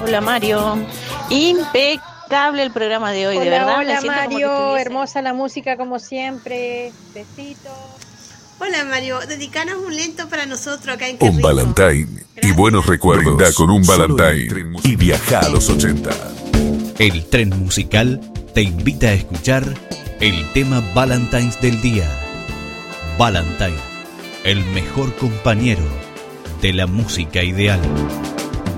Hola Mario, impecable el programa de hoy, de Hola, verdad. Me hola siento como que Mario, estuviese. hermosa la música como siempre. Besitos. Hola Mario, dedicanos un lento para nosotros acá en Qué Un Rico. Valentine y Gracias. buenos recuerdos. Brinda con un Valentine y viaja a los 80. El tren musical te invita a escuchar el tema Valentine's del día. Valentine, el mejor compañero de la música ideal.